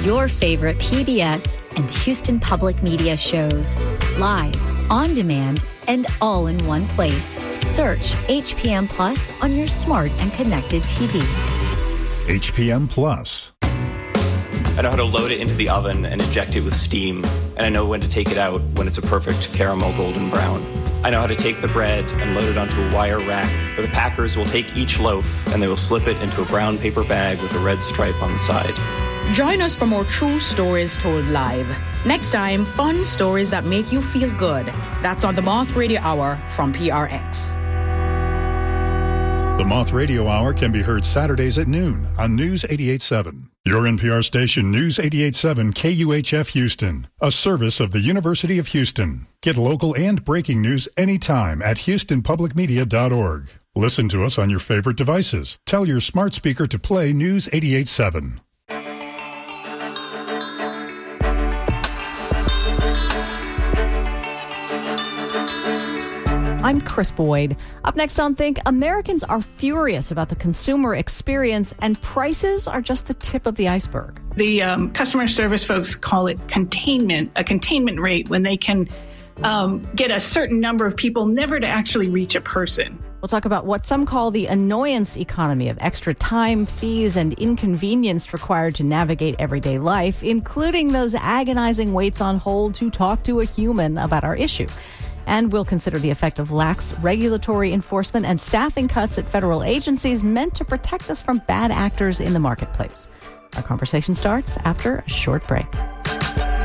your favorite PBS and Houston Public Media shows. Live, on demand, and all in one place. Search HPM Plus on your smart and connected TVs. HPM Plus. I know how to load it into the oven and inject it with steam, and I know when to take it out when it's a perfect caramel golden brown. I know how to take the bread and load it onto a wire rack where the packers will take each loaf and they will slip it into a brown paper bag with a red stripe on the side. Join us for more true stories told live. Next time, fun stories that make you feel good. That's on the Moth Radio Hour from PRX. The Moth Radio Hour can be heard Saturdays at noon on News 88.7. Your NPR station, News 88.7 KUHF Houston, a service of the University of Houston. Get local and breaking news anytime at houstonpublicmedia.org. Listen to us on your favorite devices. Tell your smart speaker to play News 88.7. I'm Chris Boyd. Up next on Think, Americans are furious about the consumer experience, and prices are just the tip of the iceberg. The customer service folks call it containment, a containment rate, when they can get a certain number of people never to actually reach a person. We'll talk about what some call the annoyance economy of extra time, fees, and inconvenience required to navigate everyday life, including those agonizing waits on hold to talk to a human about our issue. And we'll consider the effect of lax regulatory enforcement and staffing cuts at federal agencies meant to protect us from bad actors in the marketplace. Our conversation starts after a short break.